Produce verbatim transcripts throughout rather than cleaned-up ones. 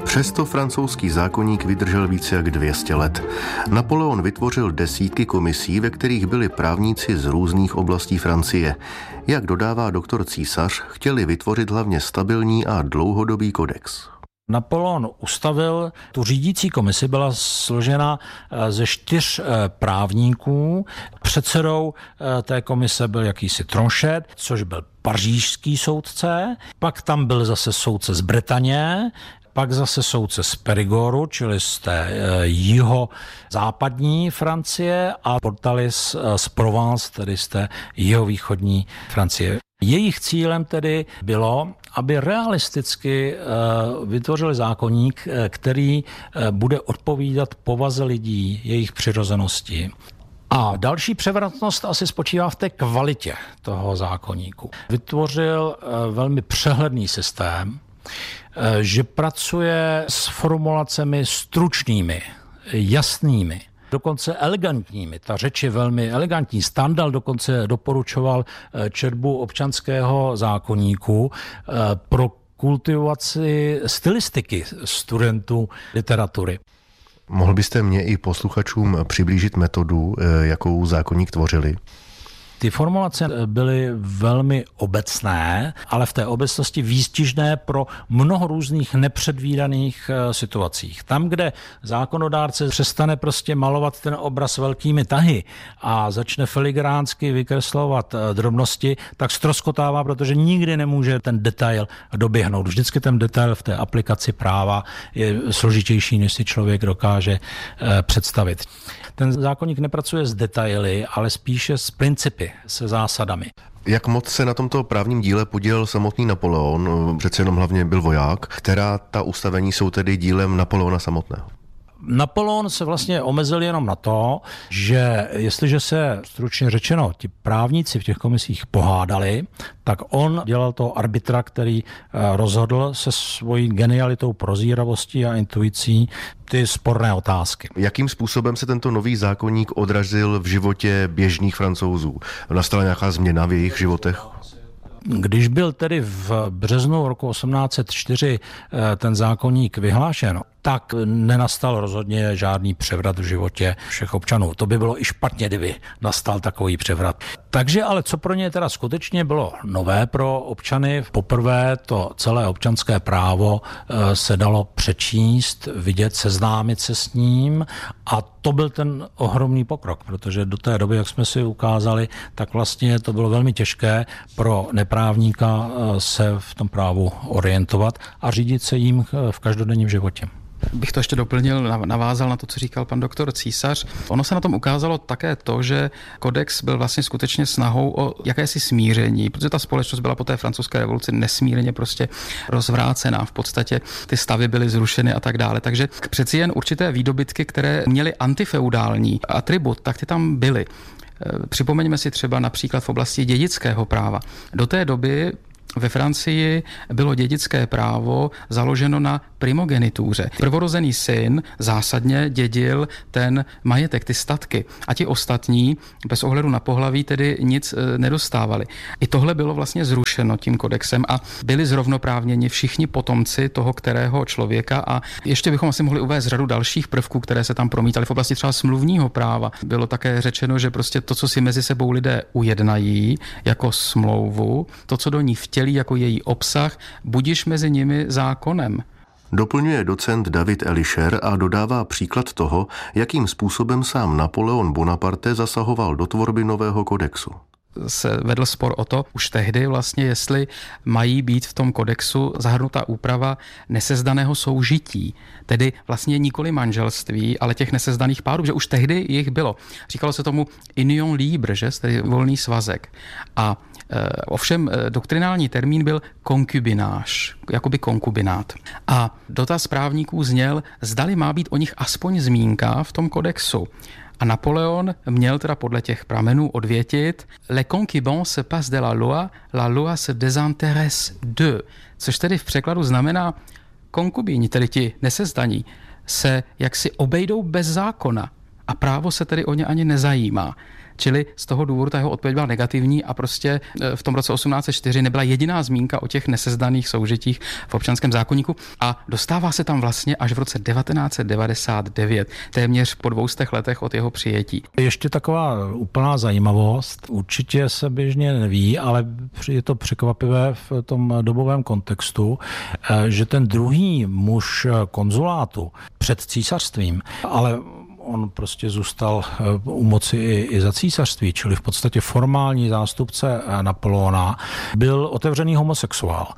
Přesto francouzský zákoník vydržel více jak dvě stě let. Napoleon vytvořil desítky komisí, ve kterých byli právníci z různých oblastí Francie. Jak dodává doktor Císař, chtěli vytvořit hlavně stabilní a dlouhodobý kodex. Napoleon ustavil tu řídící komisi, byla složena ze čtyř právníků. Předsedou té komise byl jakýsi Tronchet, což byl pařížský soudce, pak tam byl zase soudce z Bretaně, pak zase soudce z Périgoru, čili z té jihozápadní Francie, a Portalis z Provence, tedy z té jihovýchodní Francie. Jejich cílem tedy bylo, aby realisticky vytvořili zákoník, který bude odpovídat povaze lidí, jejich přirozenosti. A další převratnost asi spočívá v té kvalitě toho zákoníku. Vytvořil velmi přehledný systém, že pracuje s formulacemi stručnými, jasnými, dokonce elegantními. Ta řeč je velmi elegantní. Stendhal dokonce doporučoval četbu občanského zákoníku pro kultivaci stylistiky studentů literatury. Mohl byste mě i posluchačům přiblížit metodu, jakou zákoník tvořili? Ty formulace byly velmi obecné, ale v té obecnosti výstižné pro mnoho různých nepředvídaných situacích. Tam, kde zákonodárce přestane prostě malovat ten obraz velkými tahy a začne filigránsky vykreslovat drobnosti, tak ztroskotává, protože nikdy nemůže ten detail doběhnout. Vždycky ten detail v té aplikaci práva je složitější, než si člověk dokáže představit. Ten zákoník nepracuje s detaily, ale spíše s principy, se zásadami. Jak moc se na tomto právním díle podílel samotný Napoleon, přece jenom hlavně byl voják, která ta ustavení jsou tedy dílem Napoleona samotného? Napoleon se vlastně omezil jenom na to, že jestliže se, stručně řečeno, ti právníci v těch komisích pohádali, tak on dělal toho arbitra, který rozhodl se svojí genialitou, prozíravostí a intuicí ty sporné otázky. Jakým způsobem se tento nový zákoník odrazil v životě běžných Francouzů? Nastala nějaká změna v jejich životech? Když byl tedy v březnu roku osmnáct set čtyři ten zákoník vyhlášen, tak nenastal rozhodně žádný převrat v životě všech občanů. To by bylo i špatně, kdyby nastal takový převrat. Takže ale co pro ně teda skutečně bylo nové pro občany, poprvé to celé občanské právo se dalo přečíst, vidět, seznámit se s ním, a to byl ten ohromný pokrok, protože do té doby, jak jsme si ukázali, tak vlastně to bylo velmi těžké pro neprávníka se v tom právu orientovat a řídit se jím v každodenním životě. Bych to ještě doplnil, navázal na to, co říkal pan doktor Císař. Ono se na tom ukázalo také to, že kodex byl vlastně skutečně snahou o jakési smíření, protože ta společnost byla po té francouzské revoluci nesmírně prostě rozvrácená. V podstatě ty stavy byly zrušeny a tak dále. Takže přeci jen určité výdobytky, které měly antifeudální atribut, tak ty tam byly. Připomeňme si třeba například v oblasti dědického práva. Do té doby ve Francii bylo dědické právo založeno na primogenituře. Prvorozený syn zásadně dědil ten majetek, ty statky, a ti ostatní bez ohledu na pohlaví tedy nic nedostávali. I tohle bylo vlastně zrušeno tím kodexem a byli zrovnoprávněni všichni potomci toho kterého člověka, a ještě bychom asi mohli uvést řadu dalších prvků, které se tam promítaly. V oblasti třeba smluvního práva bylo také řečeno, že prostě to, co si mezi sebou lidé ujednají jako smlouvu, to, co do ní vtělí jako její obsah, budiš mezi nimi zákonem. Doplňuje docent David Elischer a dodává příklad toho, jakým způsobem sám Napoleon Bonaparte zasahoval do tvorby nového kodexu. Se vedl spor o to už tehdy vlastně, jestli mají být v tom kodexu zahrnuta úprava nesezdaného soužití, tedy vlastně nikoli manželství, ale těch nesezdaných párů, že už tehdy jich bylo. Říkalo se tomu union libre, že, tedy volný svazek. A e, ovšem doktrinální termín byl konkubináž, jakoby konkubinát. A dotaz právníků zněl, zdali má být o nich aspoň zmínka v tom kodexu. A Napoleon měl teda podle těch pramenů odvětit Les concubins se passent de la loi, la loi se désintéresse d'eux, což tedy v překladu znamená konkubíni, tedy ti nesezdaní, se jaksi obejdou bez zákona a právo se tedy o ně ani nezajímá. Čili z toho důvodu ta jeho odpověď byla negativní a prostě v tom roce osmnáct set čtyři nebyla jediná zmínka o těch nesezdaných soužitích v občanském zákoníku a dostává se tam vlastně až v roce devatenáct set devadesát devět, téměř po dvoustech letech od jeho přijetí. Ještě taková úplná zajímavost, určitě se běžně neví, ale je to překvapivé v tom dobovém kontextu, že ten druhý muž konzulátu před císařstvím, ale on prostě zůstal u moci i, i za císařství, čili v podstatě formální zástupce Napoleona, byl otevřený homosexuál.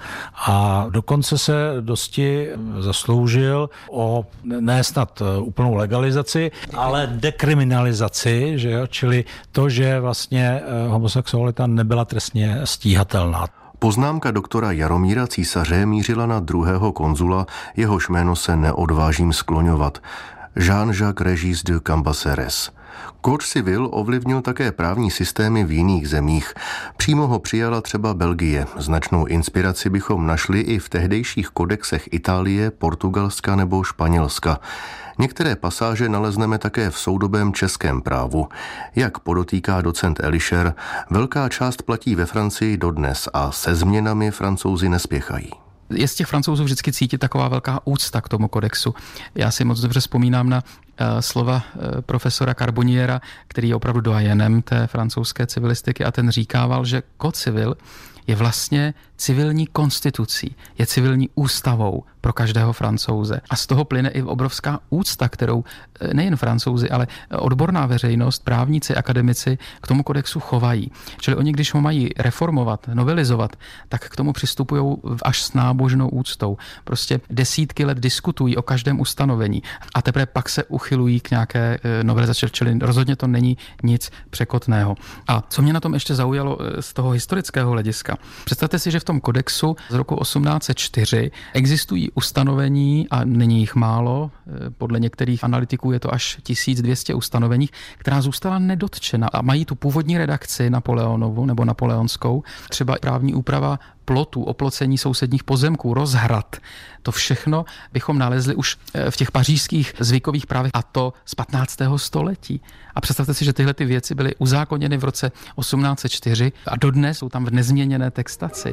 A dokonce se dosti zasloužil o ne snad úplnou legalizaci, ale dekriminalizaci, že jo? Čili to, že vlastně homosexualita nebyla trestně stíhatelná. Poznámka doktora Jaromíra Císaře mířila na druhého konzula, jehož jméno se neodvážím skloňovat. Jean-Jacques Régis de Cambacérès. Code civil ovlivnil také právní systémy v jiných zemích. Přímo ho přijala třeba Belgie. Značnou inspiraci bychom našli i v tehdejších kodexech Itálie, Portugalska nebo Španělska. Některé pasáže nalezneme také v soudobém českém právu. Jak podotýká docent Elischer, velká část platí ve Francii dodnes a se změnami Francouzi nespěchají. Je z těch Francouzů vždycky cítit taková velká úcta k tomu kodexu. Já si moc dobře vzpomínám na uh, slova uh, profesora Carbonniera, který je opravdu doyenem té francouzské civilistiky a ten říkával, že Code civil je vlastně civilní konstitucí, je civilní ústavou pro každého Francouze. A z toho plyne i obrovská úcta, kterou nejen Francouzi, ale odborná veřejnost, právníci, akademici k tomu kodexu chovají. Čili oni, když ho mají reformovat, novelizovat, tak k tomu přistupují až s nábožnou úctou. Prostě desítky let diskutují o každém ustanovení a teprve pak se uchylují k nějaké novelizaci, čili rozhodně to není nic překotného. A co mě na tom ještě zaujalo z toho historického hlediska? Představte si, že v tom kodexu z roku osmnáct set čtyři existují ustanovení, a není jich málo, podle některých analytiků je to až tisíc dvě stě ustanovení, která zůstala nedotčena a mají tu původní redakci Napoleonovu nebo napoleonskou, třeba právní úprava plotů, oplocení sousedních pozemků, rozhrad. To všechno bychom nalezli už v těch pařížských zvykových právech, a to z patnáctého století. A představte si, že tyhle ty věci byly uzákoněny v roce osmnáct set čtyři a dodnes jsou tam v nezměněné textaci.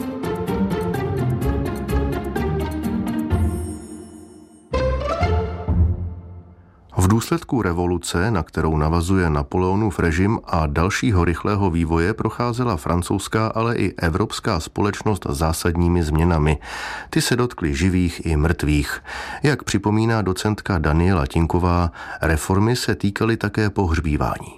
V důsledku revoluce, na kterou navazuje Napoleonův režim a dalšího rychlého vývoje, procházela francouzská, ale i evropská společnost zásadními změnami. Ty se dotkly živých i mrtvých. Jak připomíná docentka Daniela Tinková, reformy se týkaly také pohřbívání.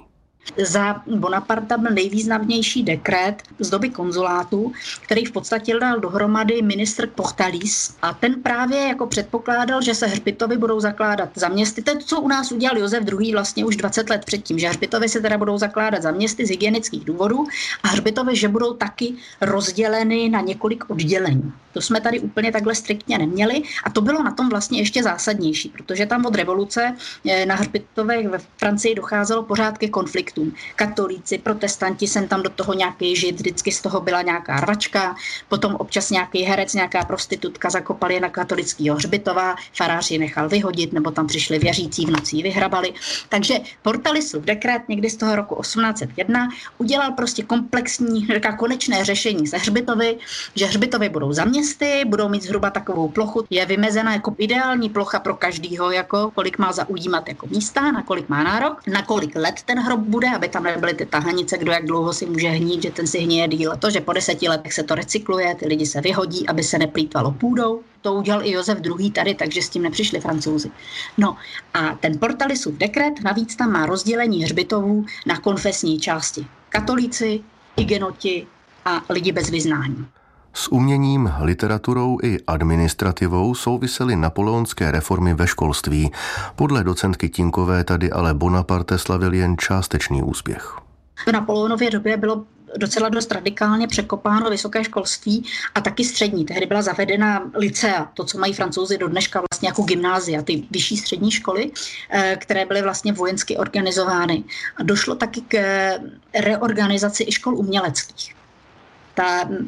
Za Bonaparta byl nejvýznamnější dekret z doby konzulátu, který v podstatě dal dohromady ministr Portalis a ten právě jako předpokládal, že se hřbitovy budou zakládat za městy. To je to, co u nás udělal Josef druhý. vlastně už dvacet let předtím, že hřbitovy se teda budou zakládat za městy z hygienických důvodů a hřbitovy, že budou taky rozděleny na několik oddělení. To jsme tady úplně takhle striktně neměli a to bylo na tom vlastně ještě zásadnější, protože tam od revoluce na hřbitovech ve Francii docházelo pořád ke konfliktům. Katolíci, protestanti, sem tam do toho nějaký žid, vždycky z toho byla nějaká rvačka, potom občas nějaký herec, nějaká prostitutka zakopali na katolického hřbitova, farář ji nechal vyhodit, nebo tam přišli věřící, v noci vyhrabali. Takže Portalisův dekret někdy z toho roku osmnáct set jedna udělal prostě komplexní, říká konečné řešení se hřbitovy, že hřbitovy budou za městy, budou mít zhruba takovou plochu, je vymezena jako ideální plocha pro každýho, jako kolik má zaujímat jako místa, na kolik má nárok, na kolik let ten hrob bude, aby tam nebyly ty tahanice, kdo jak dlouho si může hnít, že ten si hníje díl. To, že po deseti letech se to recykluje, ty lidi se vyhodí, aby se neplýtvalo půdou. To udělal i Josef druhý. tady, takže s tím nepřišli Francouzi. No a ten Portalisův dekret navíc tam má rozdělení hřbitovů na konfesní části. Katolíci, hygenoti a lidi bez vyznání. S uměním, literaturou i administrativou souvisely napoleonské reformy ve školství. Podle docentky Tinkové tady ale Bonaparte slavil jen částečný úspěch. V Napoleonově době bylo docela dost radikálně překopáno vysoké školství a taky střední. Tehdy byla zavedena lycea, to, co mají Francouzi do dneška vlastně jako gymnázia, ty vyšší střední školy, které byly vlastně vojensky organizovány. A došlo taky k reorganizaci i škol uměleckých. Ta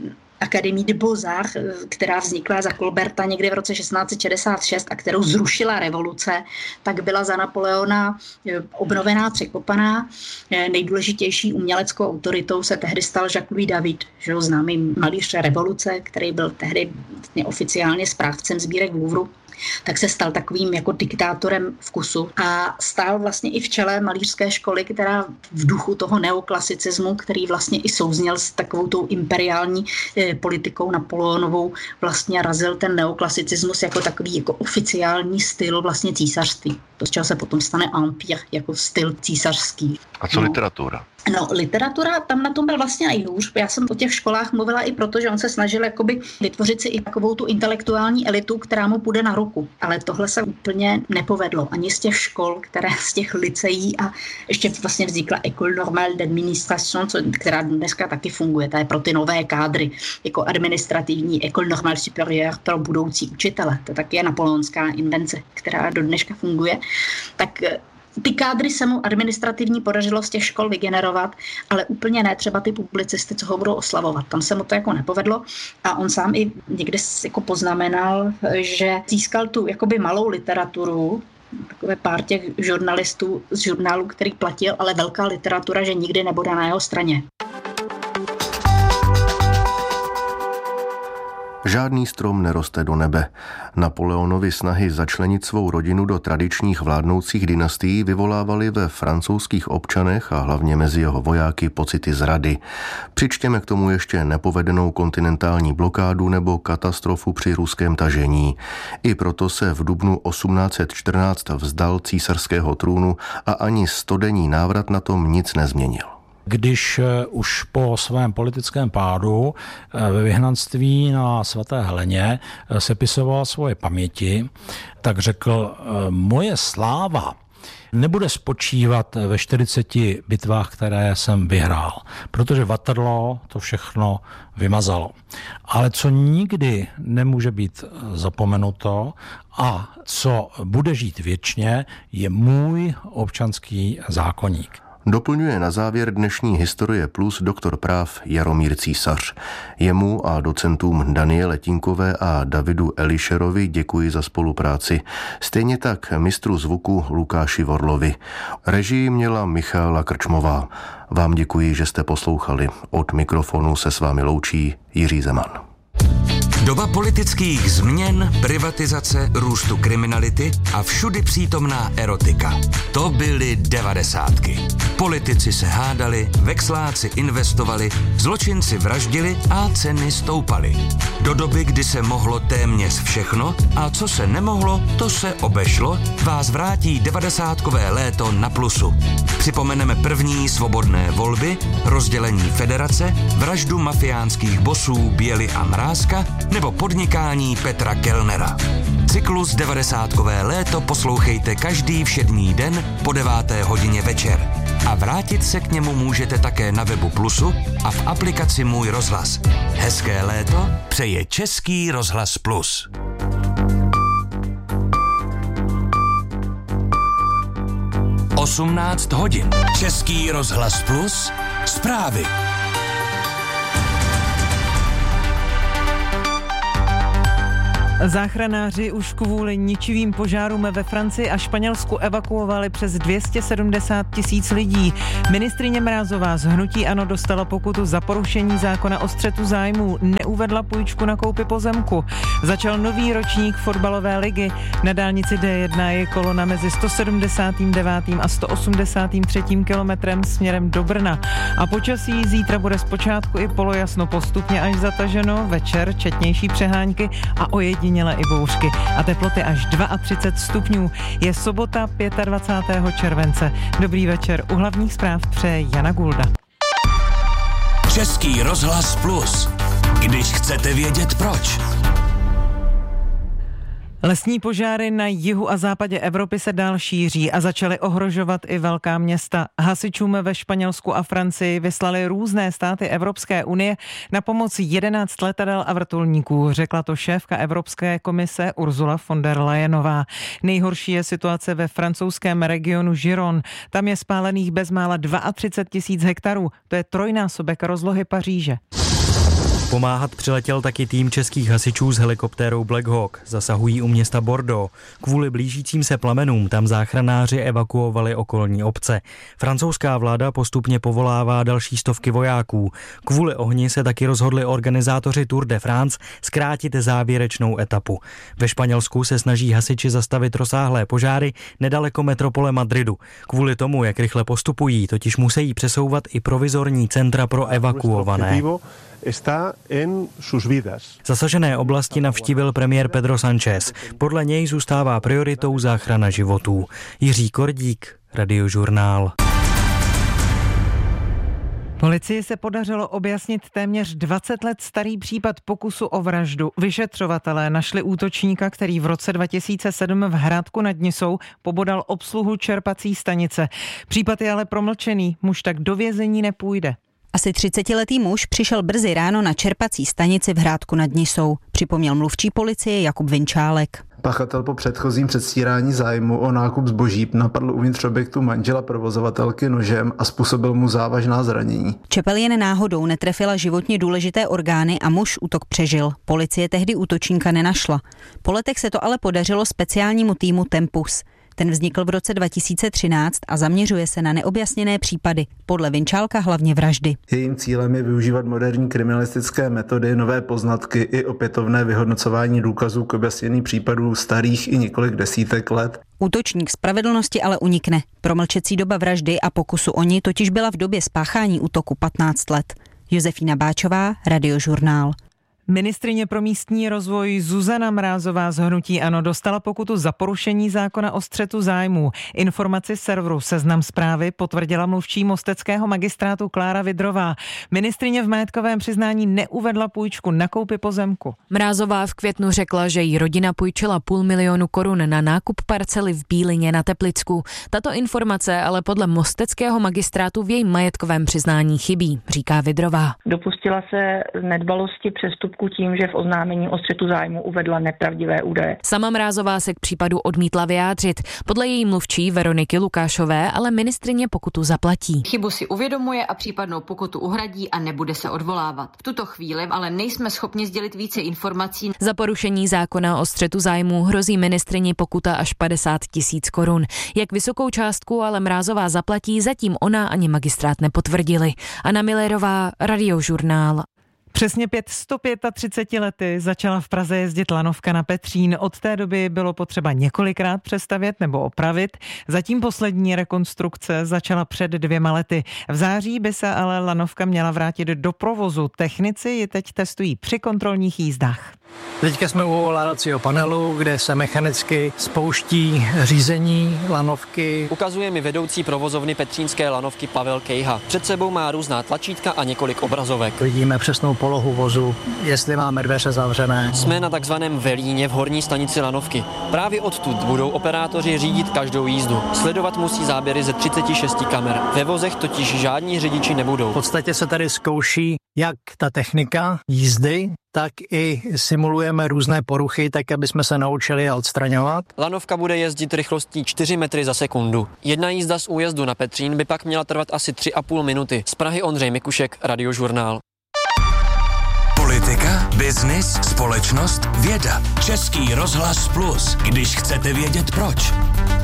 Académie de Beaux-Arts, která vznikla za Colberta někdy v roce šestnáct set šedesát šest a kterou zrušila revoluce, tak byla za Napoleona obnovená, překopaná. Nejdůležitější uměleckou autoritou se tehdy stal Jacques-Louis David, že ho známý malíř revoluce, který byl tehdy oficiálně správcem sbírek v Louvru, tak se stal takovým jako diktátorem vkusu a stál vlastně i v čele malířské školy, která v duchu toho neoklasicismu, který vlastně i souzněl s takovou tou imperiální eh, politikou Napoleonovou, vlastně razil ten neoklasicismus jako takový jako oficiální styl vlastně císařství. To, z čeho se potom stane empire, jako styl císařský. A co no. literatura? No, literatura, tam na tom byl vlastně nejhůř. Já jsem o těch školách mluvila i proto, že on se snažil jakoby vytvořit si i takovou tu intelektuální elitu, která mu půjde na ruku. Ale tohle se úplně nepovedlo. Ani z těch škol, které z těch liceí a ještě vlastně vznikla École normale d'administration, která dneska taky funguje. Ta je pro ty nové kádry, jako administrativní École normale supérieure pro budoucí učitele. To taky je napoleonská invence, která do dneška funguje. Tak ty kádry se mu administrativní podařilo z těch škol vygenerovat, ale úplně ne třeba ty publicisty, co ho budou oslavovat. Tam se mu to jako nepovedlo a on sám i někde jako poznamenal, že získal tu jakoby malou literaturu, takové pár těch žurnalistů z žurnálu, který platil, ale velká literatura, že nikdy nebude na jeho straně. Žádný strom neroste do nebe. Napoleonovy snahy začlenit svou rodinu do tradičních vládnoucích dynastií vyvolávaly ve francouzských občanech a hlavně mezi jeho vojáky pocity zrady. Přičtěme k tomu ještě nepovedenou kontinentální blokádu nebo katastrofu při ruském tažení. I proto se v dubnu osmnáct set čtrnáct vzdal císařského trůnu a ani stodenní návrat na tom nic nezměnil. Když už po svém politickém pádu ve vyhnanství na Svaté Heleně sepisoval svoje paměti, tak řekl, moje sláva nebude spočívat ve čtyřiceti bitvách, které jsem vyhrál, protože Waterloo to všechno vymazalo. Ale co nikdy nemůže být zapomenuto a co bude žít věčně, je můj občanský zákoník. Doplňuje na závěr dnešní Historie Plus doktor práv Jaromír Císař. Jemu a docentům Daniele Tínkové a Davidu Elišerovi děkuji za spolupráci. Stejně tak mistru zvuku Lukáši Vorlovi. Režii měla Michaela Krčmová. Vám děkuji, že jste poslouchali. Od mikrofonu se s vámi loučí Jiří Zeman. Doba politických změn, privatizace, růstu kriminality a všudy přítomná erotika. To byly devadesátky. Politici se hádali, vexláci investovali, zločinci vraždili a ceny stoupaly. Do doby, kdy se mohlo téměř všechno a co se nemohlo, to se obešlo, vás vrátí devadesátkové léto na Plusu. Připomeneme první svobodné volby, rozdělení federace, vraždu mafiánských bosů Běly a Mrázka nebo podnikání Petra Kellnera. Cyklus devadesátkové léto poslouchejte každý všední den po deváté hodině večer. A vrátit se k němu můžete také na webu Plusu a v aplikaci Můj rozhlas. Hezké léto přeje Český rozhlas Plus. osmnáct hodin. Český rozhlas Plus. Zprávy. Záchranáři už kvůli ničivým požárům ve Francii a Španělsku evakuovali přes dvě stě sedmdesát tisíc lidí. Ministryně Mrázová z hnutí ANO dostala pokutu za porušení zákona o střetu zájmů, neuvedla půjčku na koupi pozemku. Začal nový ročník fotbalové ligy. Na dálnici D jedna je kolona mezi sto sedmdesát devět a sto osmdesát tři kilometrem směrem do Brna. A počasí zítra bude zpočátku i polojasno, postupně až zataženo, večer četnější přehánky a ojedinělé i bouřky a teploty až třicet dva stupňů. Je sobota dvacátého pátého července. Dobrý večer, u hlavních zpráv přeje Jana Gulda. Český rozhlas Plus. Když chcete vědět proč. Lesní požáry na jihu a západě Evropy se dál šíří a začaly ohrožovat i velká města. Hasičům ve Španělsku a Francii vyslali různé státy Evropské unie na pomoc jedenáct letadel a vrtulníků, řekla to šéfka Evropské komise Ursula von der Leyenová. Nejhorší je situace ve francouzském regionu Giron. Tam je spálených bezmála třicet dva tisíc hektarů. To je trojnásobek rozlohy Paříže. Pomáhat přiletěl taky tým českých hasičů s helikoptérou Black Hawk. Zasahují u města Bordeaux. Kvůli blížícím se plamenům tam záchranáři evakuovali okolní obce. Francouzská vláda postupně povolává další stovky vojáků. Kvůli ohni se taky rozhodli organizátoři Tour de France zkrátit závěrečnou etapu. Ve Španělsku se snaží hasiči zastavit rozsáhlé požáry nedaleko metropole Madridu. Kvůli tomu, jak rychle postupují, totiž musí přesouvat i provizorní centra pro evakuované. Zasažené oblasti navštívil premiér Pedro Sánchez. Podle něj zůstává prioritou záchrana životů. Jiří Kordík, Radiožurnál. Policii se podařilo objasnit téměř dvacet let starý případ pokusu o vraždu. Vyšetřovatelé našli útočníka, který v roce dva tisíce sedm v Hrádku nad Nisou pobodal obsluhu čerpací stanice. Případ je ale promlčený, muž tak do vězení nepůjde. Asi třicetiletý muž přišel brzy ráno na čerpací stanici v Hrádku nad Nisou, připomněl mluvčí policie Jakub Vinčálek. Pachatel po předchozím předstírání zájmu o nákup zboží napadl uvnitř objektu manžela provozovatelky nožem a způsobil mu závažná zranění. Čepel jen náhodou netrefila životně důležité orgány a muž útok přežil. Policie tehdy útočníka nenašla. Po letech se to ale podařilo speciálnímu týmu Tempus. Ten vznikl v roce dva tisíce třináct a zaměřuje se na neobjasněné případy, podle Vinčálka hlavně vraždy. Jejím cílem je využívat moderní kriminalistické metody, nové poznatky i opětovné vyhodnocování důkazů k objasnění případů starých i několik desítek let. Útočník spravedlnosti ale unikne. Promlčecí doba vraždy a pokusu o ní totiž byla v době spáchání útoku patnáct let. Josefína Báčová, Radiožurnál. Ministryně pro místní rozvoj Zuzana Mrázová z hnutí ANO dostala pokutu za porušení zákona o střetu zájmů. Informaci serveru Seznam Zprávy potvrdila mluvčí mosteckého magistrátu Klára Vidrová. Ministryně v majetkovém přiznání neuvedla půjčku na koupi pozemku. Mrázová v květnu řekla, že jí rodina půjčila půl milionu korun na nákup parcely v Bílině na Teplicku. Tato informace ale podle mosteckého magistrátu v jejím majetkovém přiznání chybí, říká Vidrová. Dopustila se nedbalosti přestupku tím, že v oznámení o střetu zájmu uvedla nepravdivé údaje. Sama Mrázová se k případu odmítla vyjádřit. Podle její mluvčí Veroniky Lukášové ale ministryně pokutu zaplatí. Chybu si uvědomuje a případnou pokutu uhradí a nebude se odvolávat. V tuto chvíli ale nejsme schopni sdělit více informací. Za porušení zákona o střetu zájmu hrozí ministryni pokuta až padesát tisíc korun. Jak vysokou částku ale Mrázová zaplatí, zatím ona ani magistrát nepotvrdili. Anna Millerová, Radiožurnál. Přesně před sto třiceti pěti lety začala v Praze jezdit lanovka na Petřín. Od té doby bylo potřeba několikrát přestavět nebo opravit. Zatím poslední rekonstrukce začala před dvěma lety. V září by se ale lanovka měla vrátit do provozu. Technici ji teď testují při kontrolních jízdách. Teďka jsme u ovládacího panelu, kde se mechanicky spouští řízení lanovky. Ukazuje mi vedoucí provozovny petřínské lanovky Pavel Kejha. Před sebou má různá tlačítka a několik obrazovek. Vidíme přesnou polohu vozu, jestli máme dveře zavřené. Jsme na takzvaném velíně v horní stanici lanovky. Právě odtud budou operátoři řídit každou jízdu. Sledovat musí záběry ze třiceti šesti kamer. Ve vozech totiž žádní řidiči nebudou. V podstatě se tady zkouší jak ta technika jízdy, tak i simulujeme různé poruchy, tak aby jsme se naučili a odstraňovat. Lanovka bude jezdit rychlostí čtyři metry za sekundu. Jedna jízda z újezdu na Petřín by pak měla trvat asi tři a půl minuty. Z Prahy Ondřej Mikušek, Radiožurnál. Politika, biznis, společnost, věda. Český rozhlas Plus, když chcete vědět proč.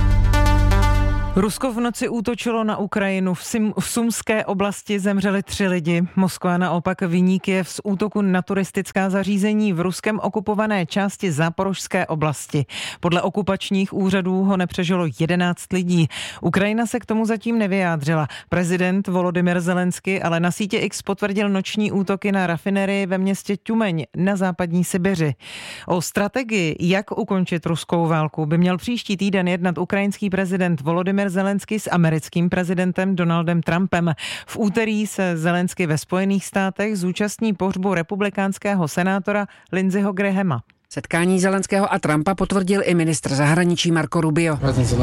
Rusko v noci útočilo na Ukrajinu. V, Sim, v Sumské oblasti zemřeli tři lidi. Moskva naopak viní Kyjev z útoku na turistická zařízení v ruskem okupované části Záporožské oblasti. Podle okupačních úřadů ho nepřežilo jedenáct lidí. Ukrajina se k tomu zatím nevyjádřila. Prezident Volodymyr Zelenský ale na sítě X potvrdil noční útoky na rafinerii ve městě Tjumeň na západní Sibiři. O strategii, jak ukončit ruskou válku, by měl příští týden jednat ukrajinský prezident Volodymyr Zelenský s americkým prezidentem Donaldem Trumpem. V úterý se Zelenský ve Spojených státech zúčastní pohřbu republikánského senátora Lindseyho Grahama. Setkání Zelenského a Trumpa potvrdil i ministr zahraničí Marco Rubio.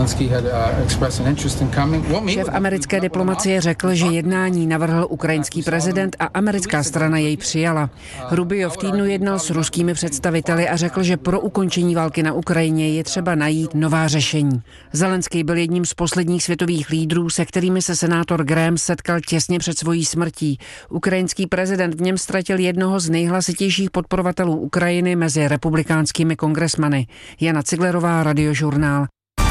Šéf americké diplomacie řekl, že jednání navrhl ukrajinský prezident a americká strana jej přijala. Rubio v týdnu jednal s ruskými představiteli a řekl, že pro ukončení války na Ukrajině je třeba najít nová řešení. Zelenský byl jedním z posledních světových lídrů, se kterými se senátor Graham setkal těsně před svojí smrtí. Ukrajinský prezident v něm ztratil jednoho z nejhlasitějších podporovatelů Ukrajiny mezi republikánskými kongresmany. Jana Ciglerová, Radiožurnál.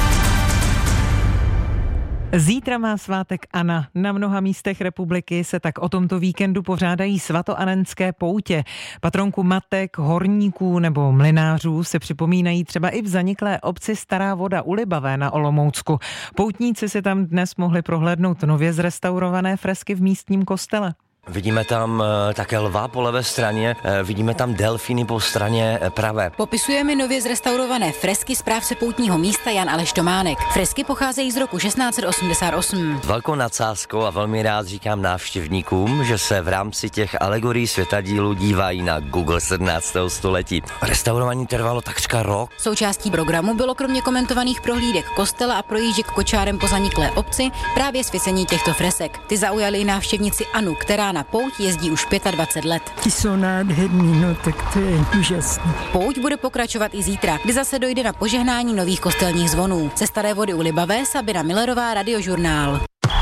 Zítra má svátek Anna. Na mnoha místech republiky se tak o tomto víkendu pořádají svatoanenské poutě. Patronku matek, horníků nebo mlynářů se připomínají třeba i v zaniklé obci Stará Voda u Libavé na Olomoucku. Poutníci si tam dnes mohli prohlédnout nově zrestaurované fresky v místním kostele. Vidíme tam také lva po levé straně, vidíme tam delfíny po straně pravé. Popisujeme nově zrestaurované fresky správce poutního místa Jan Aleš Tománek. Fresky pocházejí z roku šestnáct set osmdesát osm. S velkou nadsázkou a velmi rád říkám návštěvníkům, že se v rámci těch alegorií světadílů dívají na Google sedmnáctého století. Restaurování trvalo takřka rok. Součástí programu bylo kromě komentovaných prohlídek kostela a projížděk kočárem po zaniklé obci právě svěcení těchto fresek. Ty zaujaly i návštěvnici Anu, která na pouť jezdí už dvacet pět let. Ty jsou nádherný, no tak to je úžasný. Pouť bude pokračovat i zítra, kdy zase dojde na požehnání nových kostelních zvonů. Ze Staré Vody u Libavé, Sabina Millerová, Radiožurnál.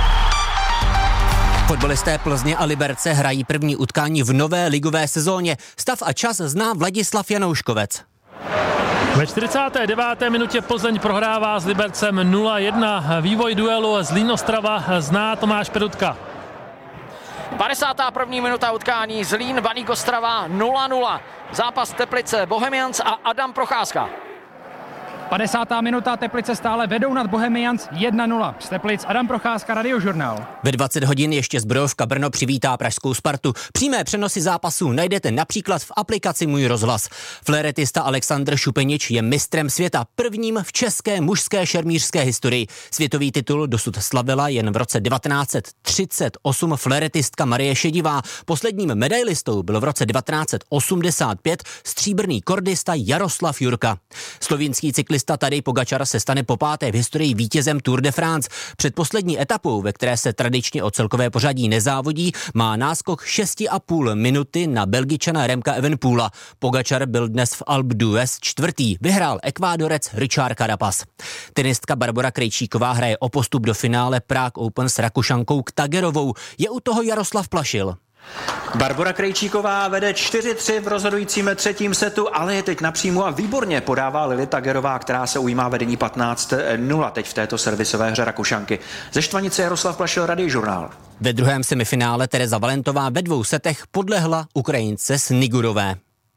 Fotbalisté Plzně a Liberce hrají první utkání v nové ligové sezóně. Stav a čas zná Vladislav Janouškovec. Ve čtyřicáté deváté minutě Plzeň prohrává s Libercem nula jedna. Vývoj duelu Zlín Ostrava zná Tomáš Perutka. padesátá první minuta utkání Zlín Baník Ostrava nula nula. Zápas Teplice Bohemians a Adam Procházka. padesátá minuta, Teplice stále vedou nad Bohemians jedna nula. Z Teplic Adam Procházka, Radiožurnál. Ve dvacet hodin ještě Zbrojovka Brno přivítá pražskou Spartu. Přímé přenosy zápasů najdete například v aplikaci Můj rozhlas. Fléretista Alexandr Šupenič je mistrem světa, prvním v české mužské šermířské historii. Světový titul dosud slavila jen v roce devatenáct set třicet osm fléretistka Marie Šedivá. Posledním medailistou byl v roce devatenáct set osmdesát pět stříbrný kordista Jaroslav Jurka. Slovinský cyklista Tadej Pogačar se stane popáté v historii vítězem Tour de France. Před poslední etapou, ve které se tradičně o celkové pořadí nezávodí, má náskok šest a půl minuty na Belgičana Remka Evenepoela. Pogačar byl dnes v Alpe d'Huez čtvrtý. Vyhrál Ekvádorec Richard Carapaz. Tenistka Barbora Krejčíková hraje o postup do finále Prague Open s Rakušankou Ktagerovou. Je u toho Jaroslav Plašil. Barbora Krejčíková vede čtyři tři v rozhodujícím třetím setu, ale je teď napřímo a výborně podává Lili Tagerová, která se ujímá vedení patnáct nula teď v této servisové hře Rakušanky. Ze Štvanice Jaroslav Plašil, Radiožurnál. Ve druhém semifinále Tereza Valentová ve dvou setech podlehla Ukrajince Snigurové.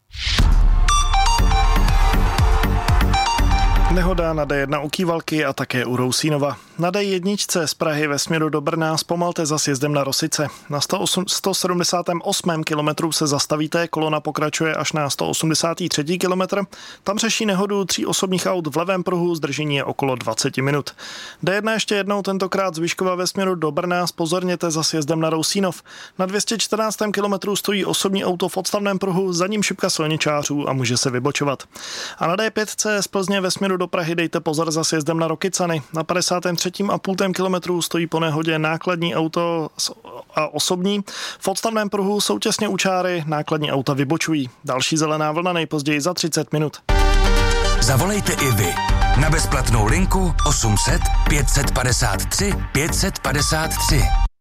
Nehoda na dé jedna u Kývalky a také u Rousínova. Na dé jedna z Prahy ve směru do Brna zpomalte za sjezdem na Rosice. Na sto sedmdesátém osmém kilometru se zastavíte, kolona pokračuje až na sto osmdesátém třetím kilometr. Tam řeší nehodu tří osobních aut v levém pruhu, zdržení je okolo dvacet minut. dé jedna ještě jednou, tentokrát z Vyškova ve směru do Brna, spozorněte za sjezdem na Rousínov. Na dvě stě čtrnáctém kilometru stojí osobní auto v odstavném pruhu, za ním šipka silničářů a může se vybočovat. A na dé pět z Plzně ve směru do Prahy dejte pozor za sjezdem na Rokycany. Na padesátém třetím a půl kilometru stojí po nehodě nákladní auto a osobní. V odstavném pruhu jsou těsně u čáry, nákladní auta vybočují. Další zelená vlna nejpozději za třicet minut. Zavolejte i vy na bezplatnou linku osm set pět set padesát tři pět set padesát tři.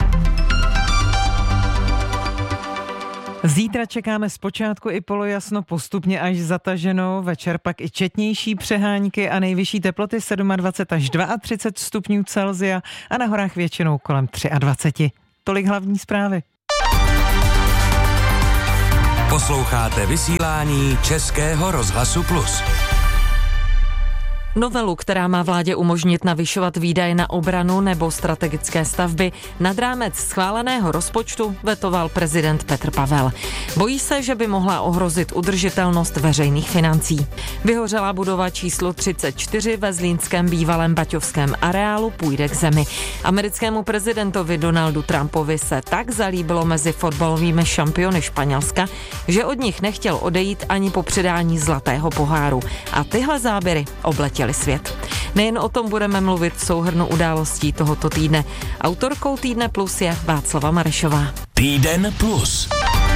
Zítra čekáme zpočátku i polojasno, postupně až zataženo, večer pak i četnější přehánky a nejvyšší teploty dvacet sedm až třicet dva stupňů Celsia a na horách většinou kolem dvacet tři. Tolik hlavní zprávy. Posloucháte vysílání Českého rozhlasu Plus. Novelu, která má vládě umožnit navyšovat výdaje na obranu nebo strategické stavby nad rámec schváleného rozpočtu, vetoval prezident Petr Pavel. Bojí se, že by mohla ohrozit udržitelnost veřejných financí. Vyhořelá budova číslo třicet čtyři ve zlínském bývalém baťovském areálu půjde k zemi. Americkému prezidentovi Donaldu Trumpovi se tak zalíbilo mezi fotbalovými šampiony Španělska, že od nich nechtěl odejít ani po předání zlatého poháru. A tyhle záběry obletěly svět. Nejen o tom budeme mluvit v souhrnu událostí tohoto týdne. Autorkou Týdne Plus je Václava Marešová. Týden Plus.